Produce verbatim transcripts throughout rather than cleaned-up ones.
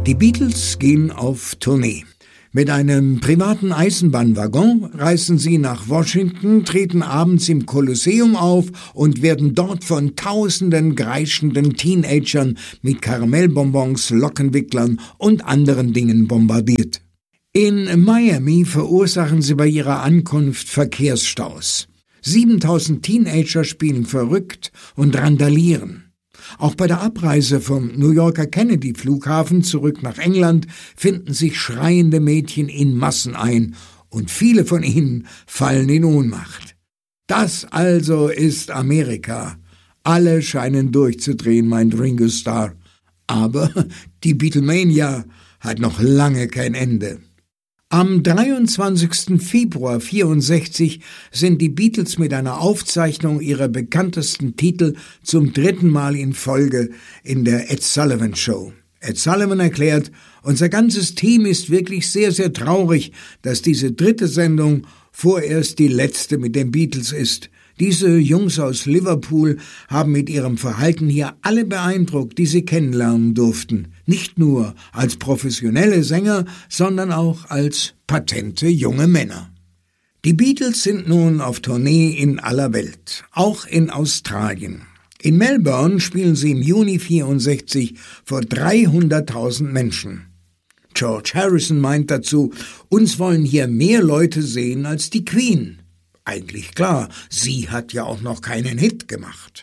Die Beatles gehen auf Tournee. Mit einem privaten Eisenbahnwaggon reisen sie nach Washington, treten abends im Kolosseum auf und werden dort von tausenden kreischenden Teenagern mit Karamellbonbons, Lockenwicklern und anderen Dingen bombardiert. In Miami verursachen sie bei ihrer Ankunft Verkehrsstaus. siebentausend Teenager spielen verrückt und randalieren. Auch bei der Abreise vom New Yorker Kennedy-Flughafen zurück nach England finden sich schreiende Mädchen in Massen ein und viele von ihnen fallen in Ohnmacht. Das also ist Amerika. Alle scheinen durchzudrehen, meint Ringo Starr. Aber die Beatlemania hat noch lange kein Ende. Am dreiundzwanzigsten Februar vierundsechzig sind die Beatles mit einer Aufzeichnung ihrer bekanntesten Titel zum dritten Mal in Folge in der Ed Sullivan Show. Ed Sullivan erklärt, unser ganzes Team ist wirklich sehr, sehr traurig, dass diese dritte Sendung vorerst die letzte mit den Beatles ist. Diese Jungs aus Liverpool haben mit ihrem Verhalten hier alle beeindruckt, die sie kennenlernen durften. Nicht nur als professionelle Sänger, sondern auch als patente junge Männer. Die Beatles sind nun auf Tournee in aller Welt, auch in Australien. In Melbourne spielen sie im Juni vierundsechzig vor dreihunderttausend Menschen. George Harrison meint dazu, uns wollen hier mehr Leute sehen als die Queen. Eigentlich klar, sie hat ja auch noch keinen Hit gemacht.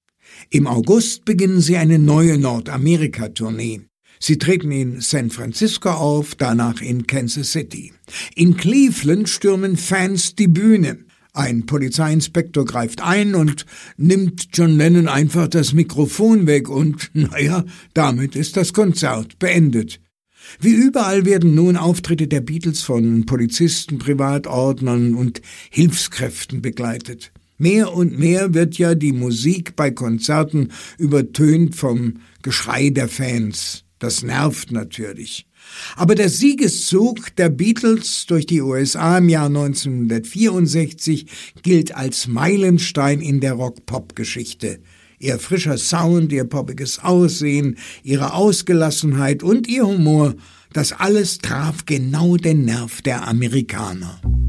Im August beginnen sie eine neue Nordamerika-Tournee. Sie treten in San Francisco auf, danach in Kansas City. In Cleveland stürmen Fans die Bühne. Ein Polizeiinspektor greift ein und nimmt John Lennon einfach das Mikrofon weg und, naja, damit ist das Konzert beendet. Wie überall werden nun Auftritte der Beatles von Polizisten, Privatordnern und Hilfskräften begleitet. Mehr und mehr wird ja die Musik bei Konzerten übertönt vom Geschrei der Fans. Das nervt natürlich. Aber der Siegeszug der Beatles durch die U S A im Jahr neunzehnhundertvierundsechzig gilt als Meilenstein in der Rock-Pop-Geschichte. Ihr frischer Sound, ihr poppiges Aussehen, ihre Ausgelassenheit und ihr Humor, das alles traf genau den Nerv der Amerikaner.